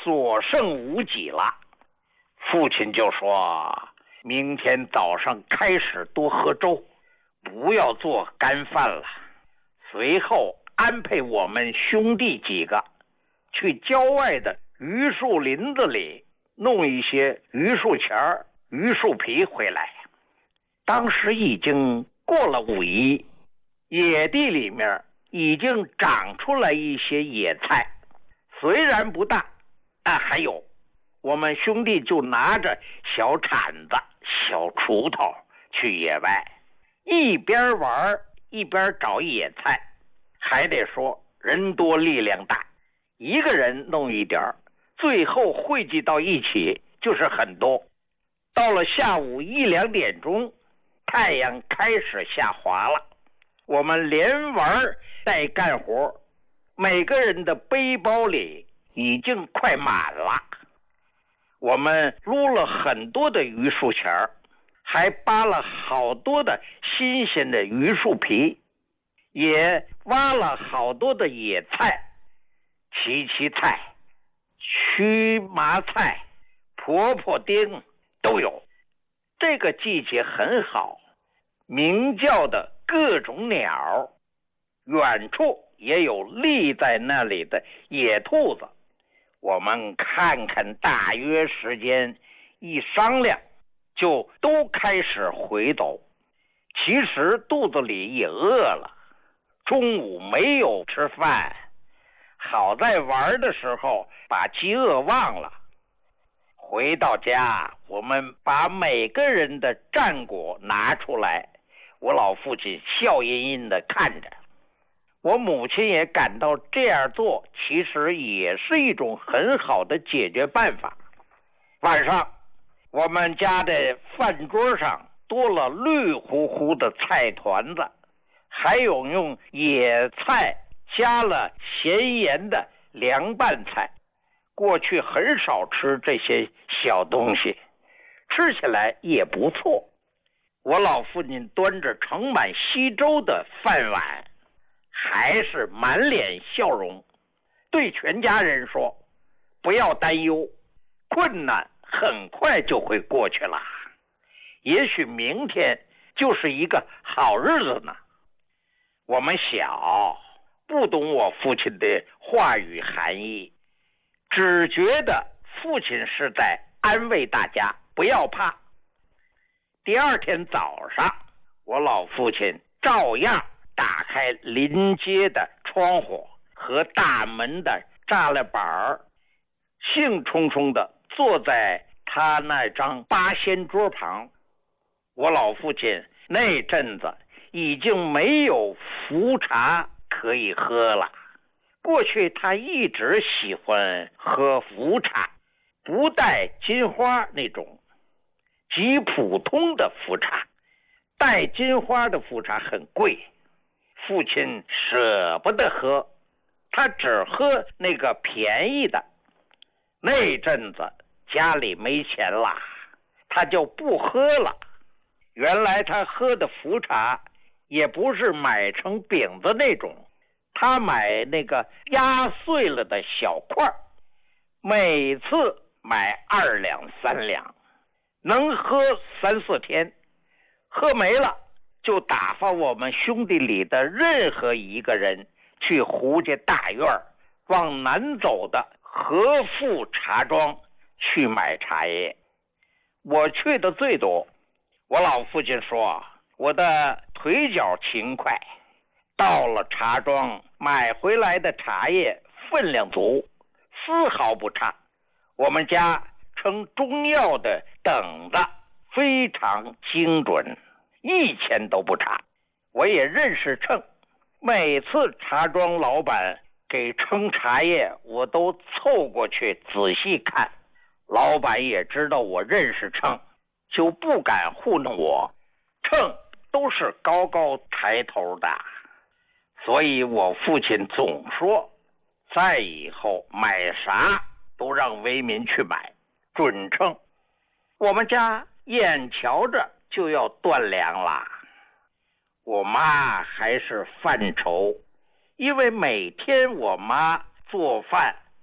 所剩无几了。父亲就说，明天早上开始多喝粥，不要做干饭了。随后安排我们兄弟几个去郊外的榆树林子里弄一些榆树钱、榆树皮回来。当时已经过了5一，野地里面已经长出来一些野菜，虽然不大，但还有。我们兄弟就拿着小铲子、小锄头去野外，一边玩一边找野菜。还得说人多力量大，一个人弄一点，最后汇集到一起就是很多。到了下午1、2点钟，太阳开始下滑了，我们连玩带干活，每个人的背包里已经快满了。我们撸了很多的榆树钱，还扒了好多的新鲜的榆树皮，也挖了好多的野菜，荠菜、荨麻菜、婆婆丁都有。这个季节很好，鸣叫的各种鸟，远处也有立在那里的野兔子。我们看看大约时间，一商量就都开始回走。其实肚子里也饿了，中午没有吃饭，好在玩的时候把饥饿忘了。回到家，我们把每个人的战果拿出来，我老父亲笑吟吟地看着。我母亲也感到这样做其实也是一种很好的解决办法。晚上我们家的饭桌上多了绿乎乎的菜团子，还有用野菜加了咸盐的凉拌菜。过去很少吃这些小东西，吃起来也不错。我老父亲端着盛满稀粥的饭碗，还是满脸笑容，对全家人说，不要担忧，困难很快就会过去了，也许明天就是一个好日子呢。我们小，不懂我父亲的话语含义，只觉得父亲是在安慰大家不要怕。第二天早上，我老父亲照样打开临街的窗户和大门的栅栏板，兴冲冲地坐在他那张八仙桌旁。我老父亲那阵子已经没有茯茶可以喝了，过去他一直喜欢喝茯茶，不带金花那种，极普通的茯茶。带金花的茯茶很贵，父亲舍不得喝，他只喝那个便宜的。那阵子家里没钱了，他就不喝了。原来他喝的茯茶也不是买成饼子那种，他买那个压碎了的小块，每次买2两3两，能喝3、4天，喝没了就打发我们兄弟里的任何一个人去胡家大院往南走的和富茶庄去买茶叶。我去的最多，我老父亲说我的腿脚勤快，到了茶庄买回来的茶叶分量足，丝毫不差。我们家称中药的等子非常精准，1钱都不差。我也认识秤，每次茶庄老板给称茶叶，我都凑过去仔细看。老板也知道我认识秤，就不敢糊弄我，秤都是高高抬头的。所以我父亲总说，再以后买啥都让为民去买，准称。我们家眼瞧着就要断粮了，我妈还是犯愁，因为每天我妈做饭，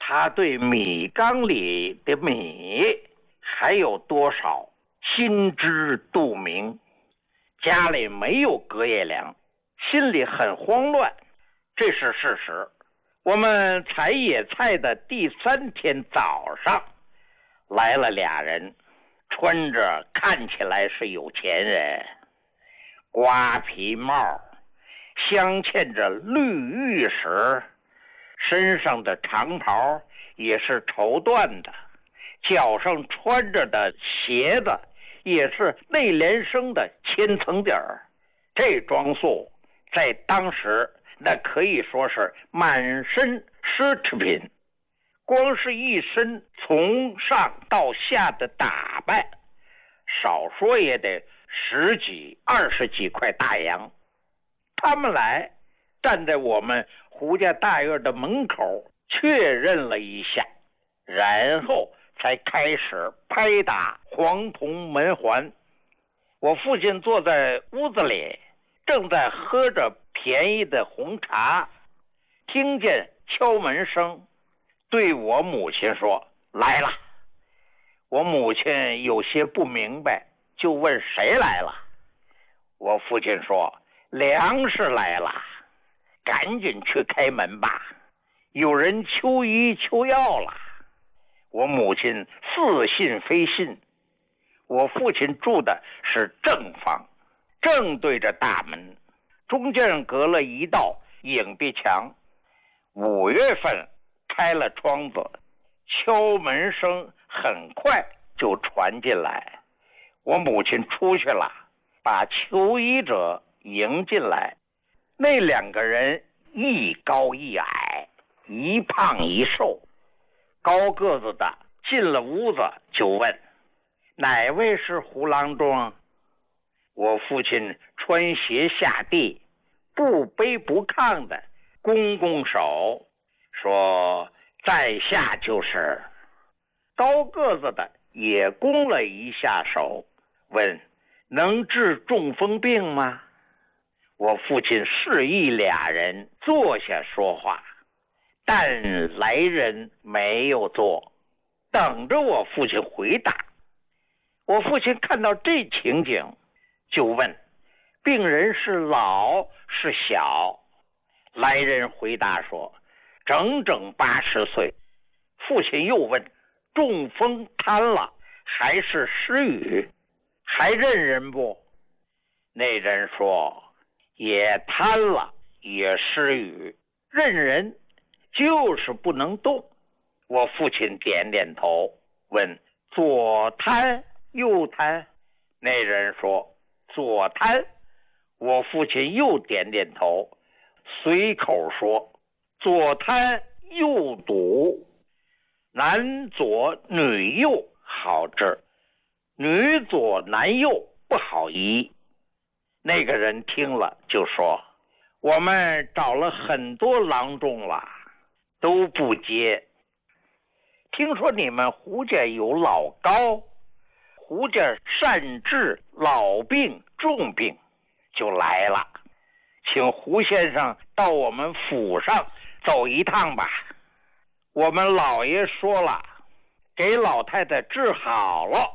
他对米缸里的米还有多少心知肚明。家里没有隔夜粮，心里很慌乱，这是事实。我们采野菜的第3天早上，来了俩人，穿着看起来是有钱人，瓜皮帽，镶嵌着绿玉石，身上的长袍也是绸缎的，脚上穿着的鞋子也是内联升的千层底儿。这装束在当时那可以说是满身奢侈品，光是一身从上到下的打扮，少说也得10几20几块大洋。他们来站在我们胡家大院的门口确认了一下，然后才开始拍打黄铜门环。我父亲坐在屋子里，正在喝着便宜的红茶，听见敲门声，对我母亲说：“来了。”我母亲有些不明白，就问谁来了。我父亲说：“粮食来了，赶紧去开门吧，有人求医求药了。”我母亲似信非信。我父亲住的是正房，正对着大门，中间隔了一道影壁墙。5月份开了窗子，敲门声很快就传进来。我母亲出去了，把求医者迎进来。那2个人一高一矮，一胖一瘦。高个子的进了屋子就问：“哪位是胡郎中？”我父亲穿鞋下地，不卑不亢的拱拱手说：“在下就是。”高个子的也拱了一下手，问：“能治中风病吗？”我父亲示意俩人坐下说话，但来人没有坐，等着我父亲回答。我父亲看到这情景，就问：“病人是老是小？”来人回答说：“整整80岁。”父亲又问：“中风瘫了还是失语？还认人不？”那人说：“也瘫了，也失语，认人，就是不能动。”我父亲点点头，问：“左瘫右瘫？”那人说：“左瘫。”我父亲又点点头，随口说：“左瘫右堵，男左女右好治，女左男右不好医。”那个人听了就说：“我们找了很多郎中了，都不接。听说你们胡家有老高，胡家善治老病重病，就来了，请胡先生到我们府上走一趟吧。”我们老爷说了，给老太太治好了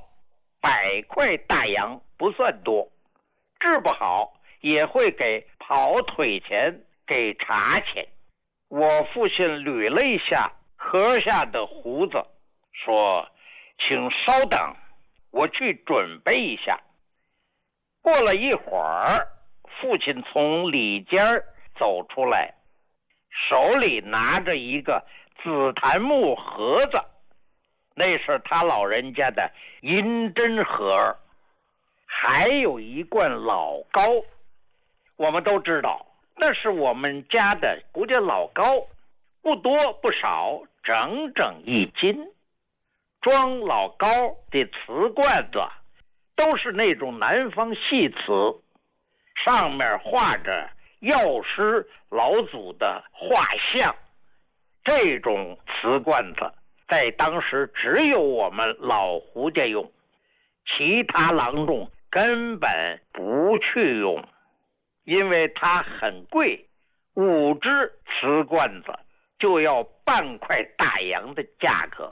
100块大洋不算多，治不好也会给跑腿钱，给茶钱。我父亲捋了一下颌下的胡子，说：“请稍等，我去准备一下。”过了一会儿，父亲从里间走出来，手里拿着一个紫檀木盒子，那是他老人家的银针盒，还有一罐老高。我们都知道那是我们家的胡家老高，不多不少，整整1斤。装老高的瓷罐子都是那种南方细瓷，上面画着药师老祖的画像。这种瓷罐子在当时只有我们老胡家用，其他郎中根本不去用，因为它很贵，5只瓷罐子就要半块大洋的价格。